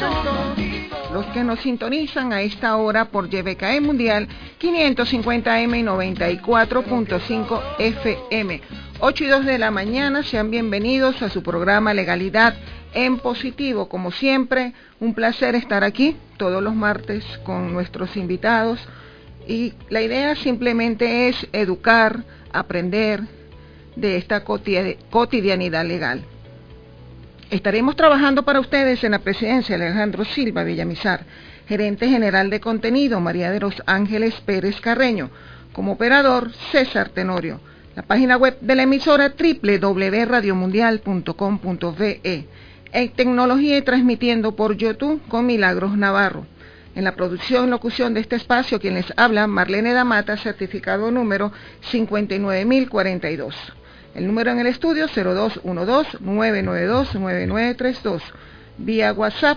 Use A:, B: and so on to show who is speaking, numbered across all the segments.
A: Los que nos sintonizan a esta hora por YBKE Mundial 550M y 94.5 FM. 8 y 2 de la mañana, sean bienvenidos a su programa Legalidad en Positivo. Como siempre, un placer estar aquí todos los martes con nuestros invitados. Y la idea simplemente es educar, aprender de esta cotidianidad legal. Estaremos trabajando para ustedes en la presidencia de Alejandro Silva Villamizar, gerente general de contenido María de los Ángeles Pérez Carreño, como operador César Tenorio. La página web de la emisora www.radiomundial.com.ve. En tecnología y transmitiendo por YouTube con Milagros Navarro. En la producción y locución de este espacio, quien les habla, Marlene Damata, certificado número 59042. El número en el estudio 0212-992-9932. Vía WhatsApp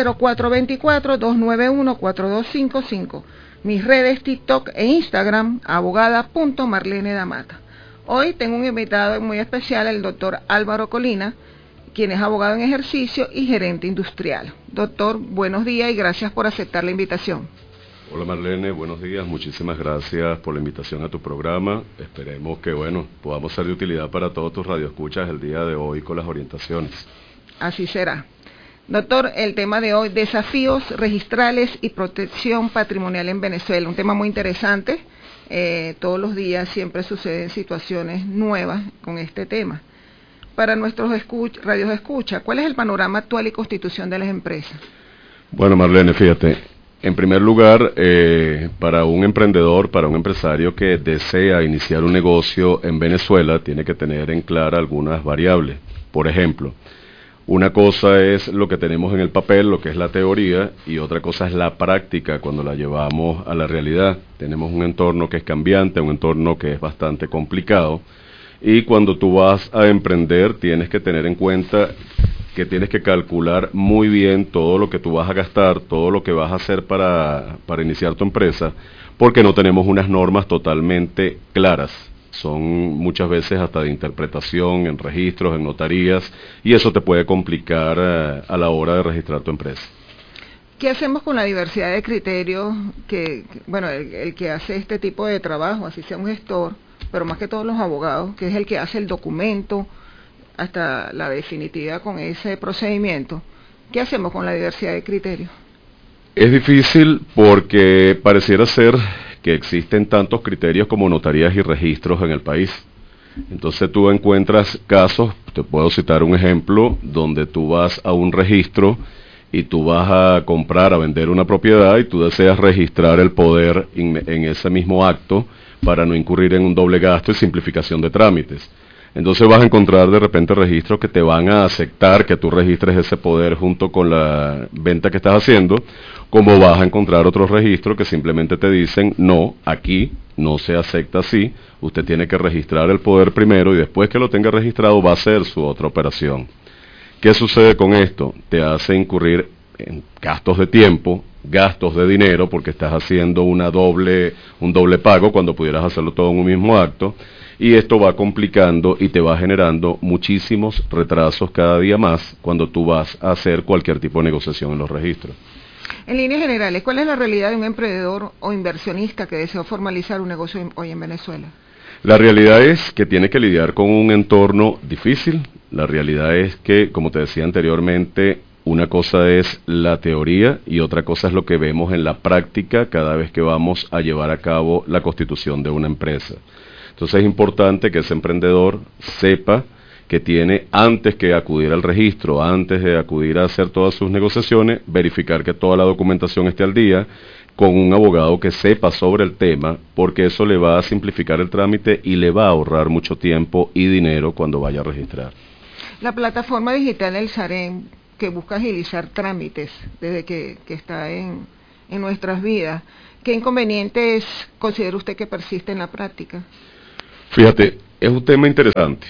A: 0424-291-4255. Mis redes TikTok e Instagram, abogada.marlenedamata. Hoy tengo un invitado muy especial, el doctor Álvaro Colina, quien es abogado en ejercicio y gerente industrial. Doctor, buenos días y gracias por aceptar la invitación.
B: Hola Marlene, buenos días, muchísimas gracias por la invitación a tu programa. Esperemos que, podamos ser de utilidad para todos tus radioescuchas el día de hoy con las orientaciones.
A: Así será. Doctor, el tema de hoy, desafíos registrales y protección patrimonial en Venezuela, un tema muy interesante. Todos los días siempre suceden situaciones nuevas con este tema. Para nuestros radios escucha, ¿cuál es el panorama actual y constitución de las empresas?
B: Bueno, Marlene, fíjate, en primer lugar, para un emprendedor, para un empresario que desea iniciar un negocio en Venezuela, tiene que tener en clara algunas variables. Por ejemplo, una cosa es lo que tenemos en el papel, lo que es la teoría, y otra cosa es la práctica cuando la llevamos a la realidad. Tenemos un entorno que es cambiante, un entorno que es bastante complicado, y cuando tú vas a emprender tienes que tener en cuenta que tienes que calcular muy bien todo lo que tú vas a gastar, todo lo que vas a hacer para iniciar tu empresa, porque no tenemos unas normas totalmente claras. Son muchas veces hasta de interpretación en registros, en notarías, y eso te puede complicar a la hora de registrar tu empresa.
A: ¿Qué hacemos con la diversidad de criterios el que hace este tipo de trabajo, así sea un gestor, pero más que todos los abogados, que es el que hace el documento hasta la definitiva con ese procedimiento? ¿Qué hacemos con la diversidad de criterios?
B: Es difícil porque pareciera ser que existen tantos criterios como notarías y registros en el país. Entonces tú encuentras casos, te puedo citar un ejemplo, donde tú vas a un registro y tú vas a comprar, a vender una propiedad y tú deseas registrar el poder en ese mismo acto para no incurrir en un doble gasto y simplificación de trámites. Entonces vas a encontrar de repente registros que te van a aceptar que tú registres ese poder junto con la venta que estás haciendo, como vas a encontrar otros registros que simplemente te dicen, no, aquí no se acepta así, usted tiene que registrar el poder primero y después que lo tenga registrado va a hacer su otra operación. ¿Qué sucede con esto? Te hace incurrir en gastos de tiempo, gastos de dinero, porque estás haciendo un doble pago cuando pudieras hacerlo todo en un mismo acto, y esto va complicando y te va generando muchísimos retrasos cada día más cuando tú vas a hacer cualquier tipo de negociación en los registros.
A: En líneas generales, ¿cuál es la realidad de un emprendedor o inversionista que desea formalizar un negocio hoy en Venezuela?
B: La realidad es que tiene que lidiar con un entorno difícil. La realidad es que, como te decía anteriormente, una cosa es la teoría y otra cosa es lo que vemos en la práctica cada vez que vamos a llevar a cabo la constitución de una empresa. Entonces es importante que ese emprendedor sepa que tiene, antes que acudir al registro, antes de acudir a hacer todas sus negociaciones, verificar que toda la documentación esté al día, con un abogado que sepa sobre el tema, porque eso le va a simplificar el trámite y le va a ahorrar mucho tiempo y dinero cuando vaya a registrar.
A: La plataforma digital del SAREN, que busca agilizar trámites desde que está en nuestras vidas, ¿qué inconvenientes considera usted que persiste en la práctica?
B: Fíjate, es un tema interesante,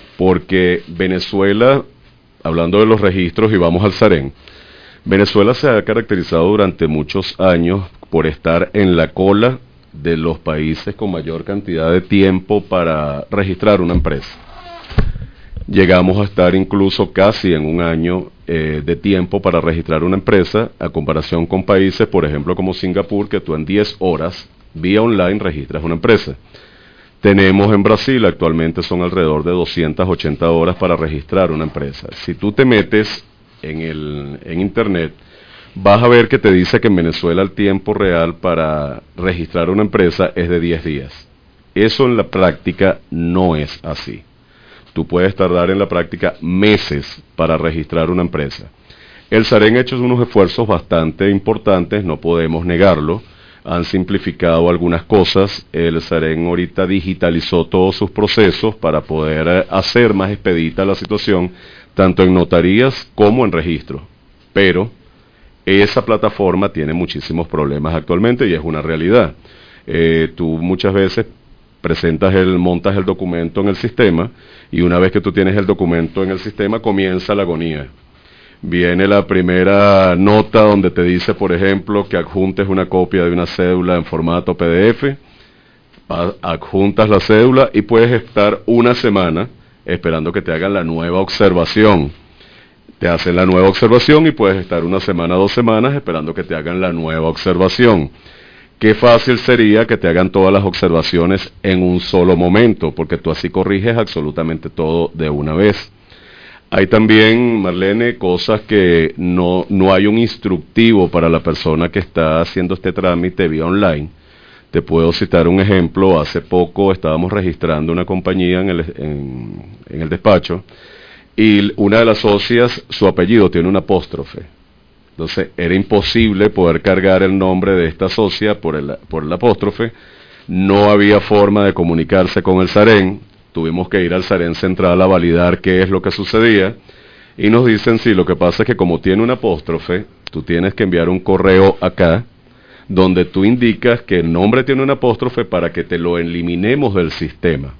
B: porque Venezuela, hablando de los registros y vamos al SAREN, Venezuela se ha caracterizado durante muchos años por estar en la cola de los países con mayor cantidad de tiempo para registrar una empresa. Llegamos a estar incluso casi en un año de tiempo para registrar una empresa, a comparación con países, por ejemplo, como Singapur, que tú en 10 horas, vía online, registras una empresa. Tenemos en Brasil, actualmente son alrededor de 280 horas para registrar una empresa. Si tú te metes en Internet, vas a ver que te dice que en Venezuela el tiempo real para registrar una empresa es de 10 días. Eso en la práctica no es así. Tú puedes tardar en la práctica meses para registrar una empresa. El SAREN ha hecho unos esfuerzos bastante importantes, no podemos negarlo. Han simplificado algunas cosas. El SAREN ahorita digitalizó todos sus procesos para poder hacer más expedita la situación, tanto en notarías como en registro. Pero esa plataforma tiene muchísimos problemas actualmente y es una realidad. Tú muchas veces montas el documento en el sistema y una vez que tú tienes el documento en el sistema comienza la agonía. Viene la primera nota donde te dice, por ejemplo, que adjuntes una copia de una cédula en formato PDF, adjuntas la cédula y puedes estar una semana esperando que te hagan la nueva observación. Te hacen la nueva observación y puedes estar una semana, 2 semanas esperando que te hagan la nueva observación. Qué fácil sería que te hagan todas las observaciones en un solo momento, porque tú así corriges absolutamente todo de una vez. Hay también, Marlene, cosas que no hay un instructivo para la persona que está haciendo este trámite vía online. Te puedo citar un ejemplo. Hace poco estábamos registrando una compañía en el despacho y una de las socias, su apellido tiene un apóstrofe. Entonces era imposible poder cargar el nombre de esta socia por el apóstrofe. No había forma de comunicarse con el SAREN. Tuvimos que ir al SAREN central a validar qué es lo que sucedía. Y nos dicen, sí, lo que pasa es que como tiene un apóstrofe, tú tienes que enviar un correo acá, donde tú indicas que el nombre tiene un apóstrofe para que te lo eliminemos del sistema.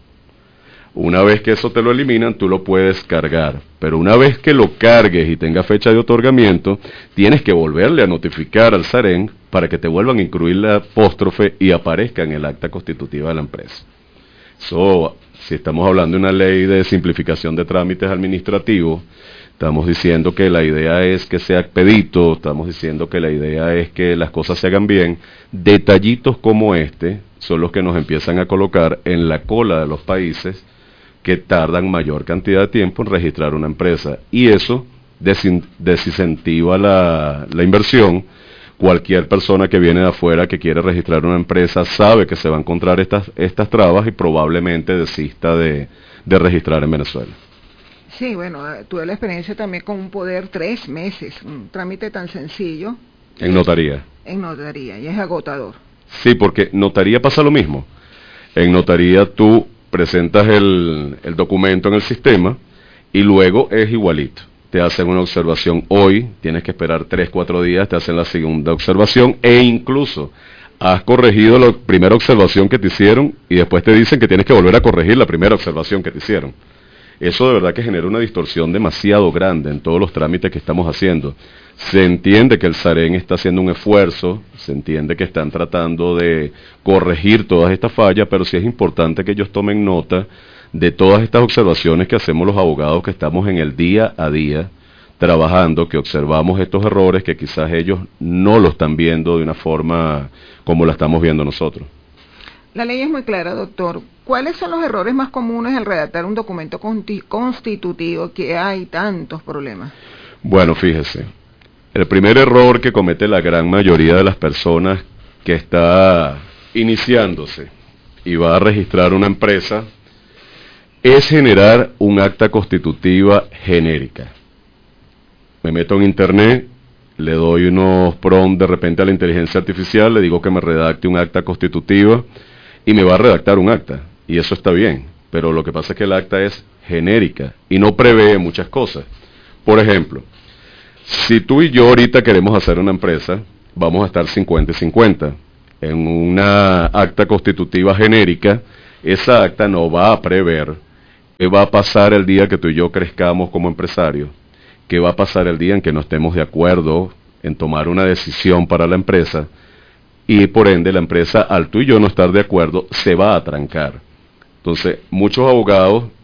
B: Una vez que eso te lo eliminan, tú lo puedes cargar. Pero una vez que lo cargues y tenga fecha de otorgamiento, tienes que volverle a notificar al SAREN para que te vuelvan a incluir la apóstrofe y aparezca en el acta constitutiva de la empresa. Eso, si estamos hablando de una ley de simplificación de trámites administrativos, estamos diciendo que la idea es que sea expedito, estamos diciendo que la idea es que las cosas se hagan bien. Detallitos como este son los que nos empiezan a colocar en la cola de los países que tardan mayor cantidad de tiempo en registrar una empresa. Y eso desincentiva la inversión. Cualquier persona que viene de afuera que quiere registrar una empresa sabe que se va a encontrar estas trabas y probablemente desista de registrar en Venezuela.
A: Sí, bueno, tuve la experiencia también con un poder 3 meses, un trámite tan sencillo.
B: En notaría.
A: En notaría, y es agotador.
B: Sí, porque notaría pasa lo mismo. En notaría tú presentas el documento en el sistema y luego es igualito. Te hacen una observación hoy, tienes que esperar 3-4 días, te hacen la segunda observación e incluso has corregido la primera observación que te hicieron y después te dicen que tienes que volver a corregir la primera observación que te hicieron. Eso de verdad que genera una distorsión demasiado grande en todos los trámites que estamos haciendo. Se entiende que el SAREN está haciendo un esfuerzo, se entiende que están tratando de corregir todas estas fallas, pero sí es importante que ellos tomen nota de todas estas observaciones que hacemos los abogados que estamos en el día a día trabajando, que observamos estos errores que quizás ellos no lo están viendo de una forma como la estamos viendo nosotros.
A: La ley es muy clara, doctor. ¿Cuáles son los errores más comunes al redactar un documento constitutivo que hay tantos problemas?
B: Bueno, fíjese, el primer error que comete la gran mayoría de las personas que está iniciándose y va a registrar una empresa es generar un acta constitutiva genérica. Me meto en internet, le doy unos prompts de repente a la inteligencia artificial, le digo que me redacte un acta constitutiva y me va a redactar un acta. Y eso está bien, pero lo que pasa es que el acta es genérica y no prevé muchas cosas. Por ejemplo, si tú y yo ahorita queremos hacer una empresa, vamos a estar 50-50. En una acta constitutiva genérica, esa acta no va a prever qué va a pasar el día que tú y yo crezcamos como empresarios, qué va a pasar el día en que no estemos de acuerdo en tomar una decisión para la empresa, y por ende la empresa, al tú y yo no estar de acuerdo, se va a trancar. Entonces, muchos abogados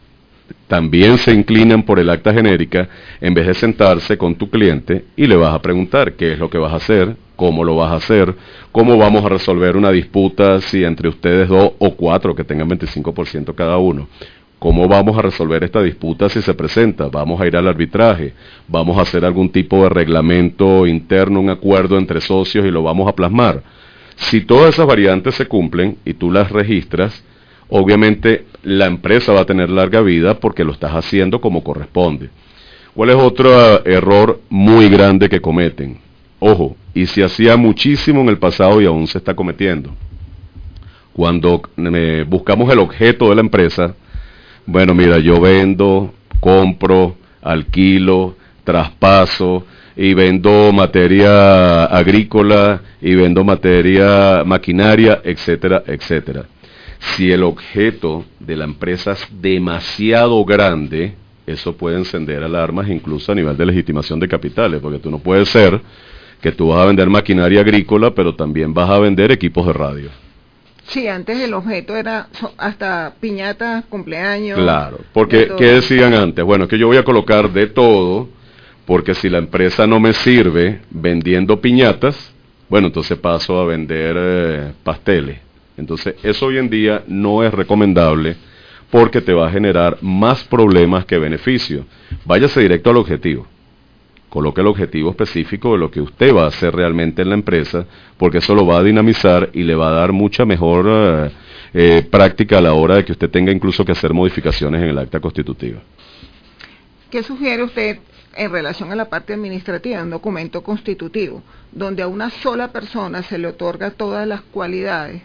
B: también se inclinan por el acta genérica, en vez de sentarse con tu cliente y le vas a preguntar qué es lo que vas a hacer, cómo lo vas a hacer, cómo vamos a resolver una disputa si entre ustedes 2 o 4 que tengan 25% cada uno. ¿Cómo vamos a resolver esta disputa si se presenta? ¿Vamos a ir al arbitraje? ¿Vamos a hacer algún tipo de reglamento interno, un acuerdo entre socios y lo vamos a plasmar? Si todas esas variantes se cumplen y tú las registras, obviamente la empresa va a tener larga vida porque lo estás haciendo como corresponde. ¿Cuál es otro error muy grande que cometen? Ojo, y se hacía muchísimo en el pasado y aún se está cometiendo. Cuando buscamos el objeto de la empresa, bueno, mira, yo vendo, compro, alquilo, traspaso y vendo materia agrícola y vendo maquinaria, etcétera, etcétera. Si el objeto de la empresa es demasiado grande, eso puede encender alarmas incluso a nivel de legitimación de capitales, porque tú no puedes ser que tú vas a vender maquinaria agrícola, pero también vas a vender equipos de radio.
A: Sí, antes el objeto era hasta piñatas, cumpleaños.
B: Claro, porque ¿qué decían antes? Bueno, que yo voy a colocar de todo, porque si la empresa no me sirve vendiendo piñatas, bueno, entonces paso a vender pasteles. Entonces, eso hoy en día no es recomendable porque te va a generar más problemas que beneficios. Váyase directo al objetivo. Coloque el objetivo específico de lo que usted va a hacer realmente en la empresa, porque eso lo va a dinamizar y le va a dar mucha mejor práctica a la hora de que usted tenga incluso que hacer modificaciones en el acta constitutiva.
A: ¿Qué sugiere usted en relación a la parte administrativa, un documento constitutivo, donde a una sola persona se le otorga todas las cualidades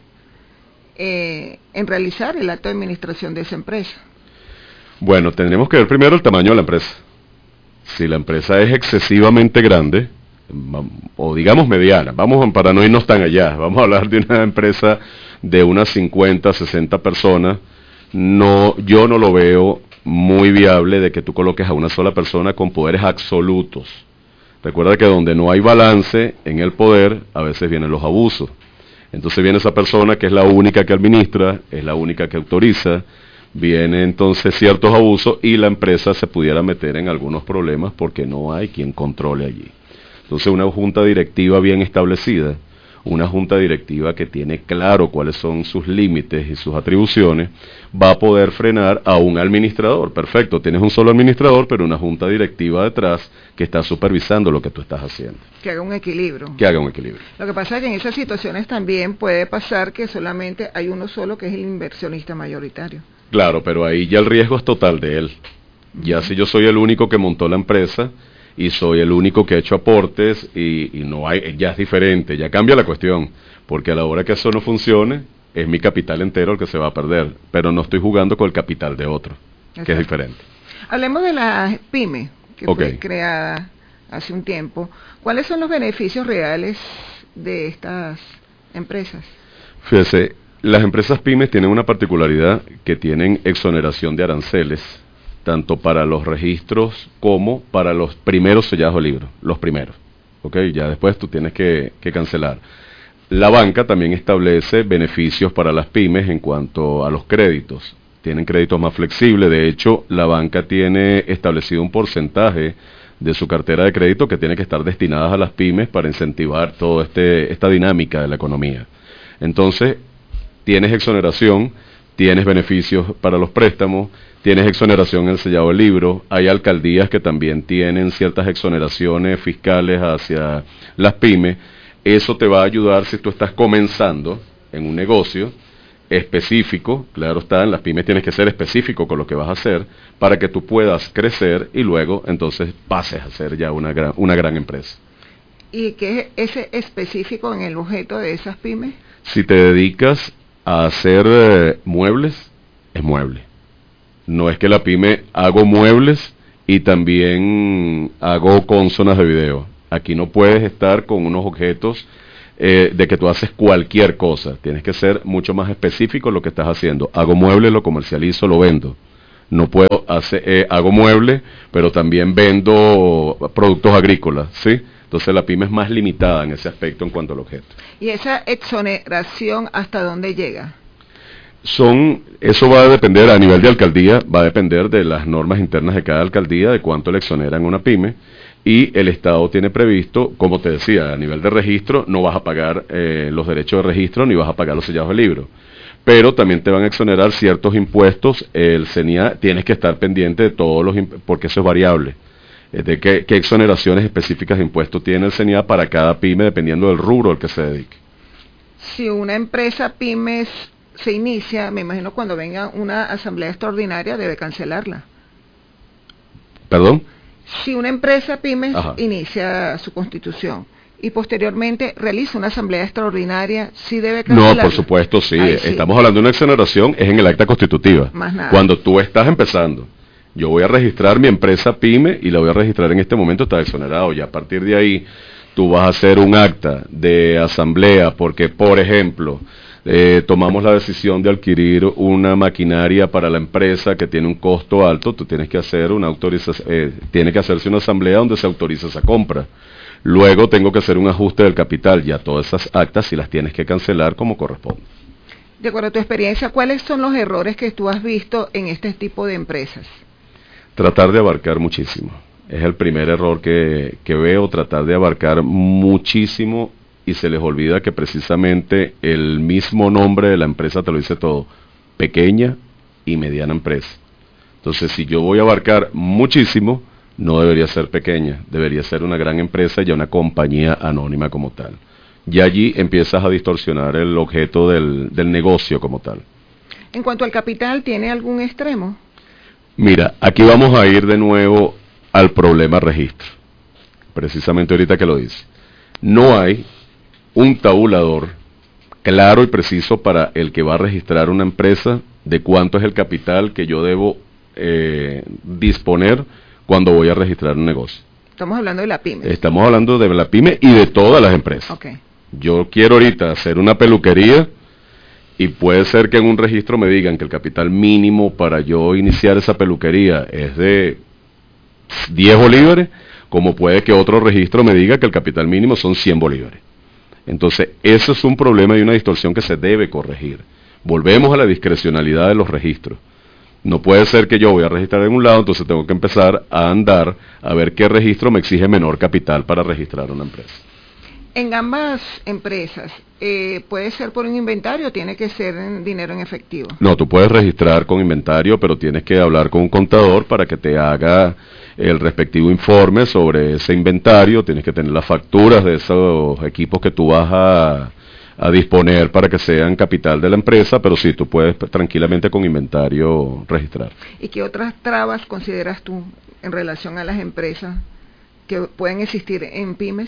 A: en realizar el acto de administración de esa empresa?
B: Bueno, tendremos que ver primero el tamaño de la empresa. Si la empresa es excesivamente grande, o digamos mediana, para no irnos tan allá, vamos a hablar de una empresa de unas 50, 60 personas, yo no lo veo muy viable de que tú coloques a una sola persona con poderes absolutos. Recuerda que donde no hay balance en el poder, a veces vienen los abusos. Entonces viene esa persona que es la única que administra, es la única que autoriza, viene entonces ciertos abusos y la empresa se pudiera meter en algunos problemas porque no hay quien controle allí. Entonces una junta directiva bien establecida, una junta directiva que tiene claro cuáles son sus límites y sus atribuciones, va a poder frenar a un administrador. Perfecto, tienes un solo administrador, pero una junta directiva detrás que está supervisando lo que tú estás haciendo.
A: Que haga un equilibrio.
B: Que haga un equilibrio.
A: Lo que pasa es que en esas situaciones también puede pasar que solamente hay uno solo que es el inversionista mayoritario.
B: Claro, pero ahí ya el riesgo es total de él. Ya si yo soy el único que montó la empresa y soy el único que ha hecho aportes y no hay, ya es diferente, ya cambia la cuestión, porque a la hora que eso no funcione, es mi capital entero el que se va a perder, pero no estoy jugando con el capital de otro, Exacto. Que es diferente.
A: Hablemos de la PYME, que fue creada hace un tiempo. ¿Cuáles son los beneficios reales de estas empresas?
B: Fíjese, las empresas pymes tienen una particularidad que tienen exoneración de aranceles, tanto para los registros como para los primeros sellados de libros, los primeros, ¿ok? Ya después tú tienes que cancelar. La banca también establece beneficios para las pymes en cuanto a los créditos. Tienen créditos más flexibles, de hecho, la banca tiene establecido un porcentaje de su cartera de crédito que tiene que estar destinadas a las pymes para incentivar toda esta dinámica de la economía. Entonces, tienes exoneración, tienes beneficios para los préstamos, tienes exoneración en el sellado del libro, hay alcaldías que también tienen ciertas exoneraciones fiscales hacia las pymes. Eso te va a ayudar si tú estás comenzando en un negocio específico, claro está, en las pymes tienes que ser específico con lo que vas a hacer para que tú puedas crecer y luego entonces pases a ser ya una gran empresa.
A: ¿Y qué es ese específico en el objeto de esas pymes?
B: Si te dedicas a hacer muebles, es mueble. No es que la pyme hago muebles y también hago consolas de video. Aquí no puedes estar con unos objetos de que tú haces cualquier cosa. Tienes que ser mucho más específico en lo que estás haciendo. Hago muebles, lo comercializo, lo vendo. No puedo hacer, hago muebles, pero también vendo productos agrícolas, ¿sí? Entonces la pyme es más limitada en ese aspecto en cuanto al objeto.
A: ¿Y esa exoneración hasta dónde llega?
B: Eso va a depender a nivel de alcaldía, va a depender de las normas internas de cada alcaldía, de cuánto le exoneran una pyme, y el Estado tiene previsto, como te decía, a nivel de registro, no vas a pagar los derechos de registro ni vas a pagar los sellados de libro, pero también te van a exonerar ciertos impuestos. El CENIA tienes que estar pendiente de todos porque eso es variable, de qué exoneraciones específicas de impuestos tiene el CENIA para cada pyme, dependiendo del rubro al que se dedique.
A: Si una empresa pymes se inicia, me imagino cuando venga una asamblea extraordinaria debe cancelarla.
B: ¿Perdón?
A: Si una empresa pymes
B: Ajá.
A: inicia su constitución y posteriormente realiza una asamblea extraordinaria, ¿sí debe cancelarla?
B: No, por supuesto, sí.
A: Ay, sí.
B: Estamos hablando de una exoneración, es en el acta constitutiva.
A: Más nada.
B: Cuando tú estás empezando, yo voy a registrar mi empresa pyme y la voy a registrar en este momento, está exonerado. Y a partir de ahí, tú vas a hacer un acta de asamblea porque, por ejemplo, tomamos la decisión de adquirir una maquinaria para la empresa que tiene un costo alto. Tú tienes que hacer una autorización, tiene que hacerse una asamblea donde se autoriza esa compra. Luego tengo que hacer un ajuste del capital. Ya todas esas actas sí las tienes que cancelar como corresponde.
A: De acuerdo a tu experiencia, ¿cuáles son los errores que tú has visto en este tipo de empresas?
B: Tratar de abarcar muchísimo. Es el primer error que veo, tratar de abarcar muchísimo, y se les olvida que precisamente el mismo nombre de la empresa te lo dice todo: pequeña y mediana empresa. Entonces, si yo voy a abarcar muchísimo, no debería ser pequeña, debería ser una gran empresa, ya una compañía anónima como tal. Y allí empiezas a distorsionar el objeto del negocio como tal.
A: En cuanto al capital, ¿tiene algún extremo?
B: Mira, aquí vamos a ir de nuevo al problema registro. Precisamente ahorita que lo dice. No hay un tabulador claro y preciso para el que va a registrar una empresa de cuánto es el capital que yo debo disponer cuando voy a registrar un negocio.
A: Estamos hablando de la pyme.
B: Estamos hablando de la pyme y de todas las empresas.
A: Okay.
B: Yo quiero ahorita hacer una peluquería y puede ser que en un registro me digan que el capital mínimo para yo iniciar esa peluquería es de 10 bolívares, como puede que otro registro me diga que el capital mínimo son 100 bolívares. Entonces, eso es un problema y una distorsión que se debe corregir. Volvemos a la discrecionalidad de los registros. No puede ser que yo voy a registrar en un lado, entonces tengo que empezar a andar a ver qué registro me exige menor capital para registrar una empresa.
A: En ambas empresas, ¿puede ser por un inventario o tiene que ser en dinero en efectivo?
B: No, tú puedes registrar con inventario, pero tienes que hablar con un contador para que te haga el respectivo informe sobre ese inventario. Tienes que tener las facturas de esos equipos que tú vas a disponer para que sean capital de la empresa, pero sí, tú puedes tranquilamente con inventario registrar.
A: ¿Y qué otras trabas consideras tú en relación a las empresas que pueden existir en pymes?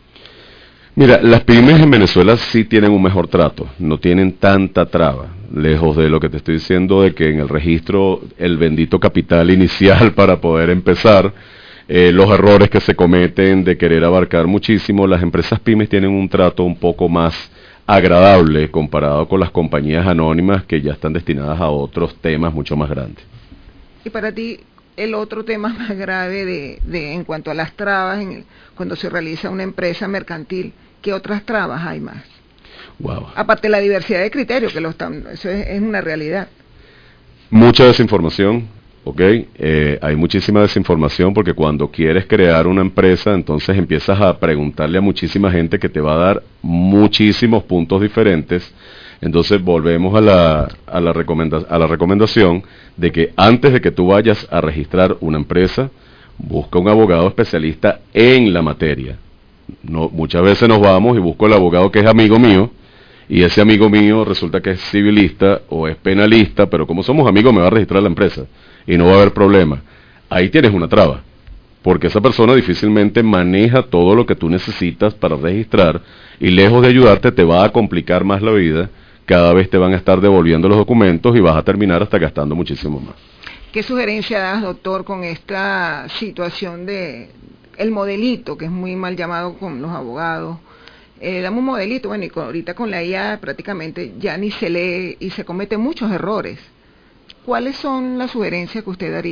B: Mira, las pymes en Venezuela sí tienen un mejor trato, no tienen tanta traba, lejos de lo que te estoy diciendo de que en el registro el bendito capital inicial para poder empezar, los errores que se cometen de querer abarcar muchísimo. Las empresas pymes tienen un trato un poco más agradable comparado con las compañías anónimas que ya están destinadas a otros temas mucho más grandes.
A: Y para ti, el otro tema más grave en cuanto a las trabas cuando se realiza una empresa mercantil, ¿qué otras trabas hay más?
B: Wow.
A: Aparte de la diversidad de criterios, eso es una realidad.
B: Mucha desinformación, ¿ok? Hay muchísima desinformación porque cuando quieres crear una empresa, entonces empiezas a preguntarle a muchísima gente que te va a dar muchísimos puntos diferentes. Entonces volvemos a la recomendación de que antes de que tú vayas a registrar una empresa, busca un abogado especialista en la materia. No, muchas veces nos vamos y busco el abogado que es amigo mío, y ese amigo mío resulta que es civilista o es penalista, pero como somos amigos me va a registrar la empresa y no va a haber problema. Ahí tienes una traba, porque esa persona difícilmente maneja todo lo que tú necesitas para registrar, y lejos de ayudarte te va a complicar más la vida. Cada vez te van a estar devolviendo los documentos y vas a terminar hasta gastando muchísimo más.
A: ¿Qué sugerencia das, doctor, con esta situación de el modelito, que es muy mal llamado con los abogados? Damos un modelito, bueno, y ahorita con la IA prácticamente ya ni se lee y se cometen muchos errores. ¿Cuáles son las sugerencias que usted daría?